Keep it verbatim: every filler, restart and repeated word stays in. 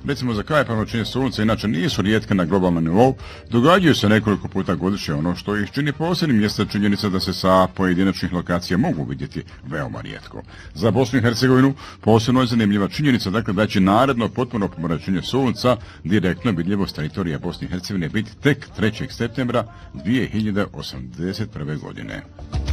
recimo za kraj pomračenje sunca inače nisu rijetke na globalnom nivou, događaju se nekoliko puta godišnje. Ono što ih čini posebnim jeste činjenica da se sa pojedinačnih lokacija mogu vidjeti veoma rijetko. Za Bosnu i Hercegovinu posebno je zanimljiva činjenica dakle, da će naredno potpuno pomračenje sunca direktno vidljivo s teritorija Bosne i Hercegovine biti tek trećeg septembra dvije hiljade osamdeset prve. godine.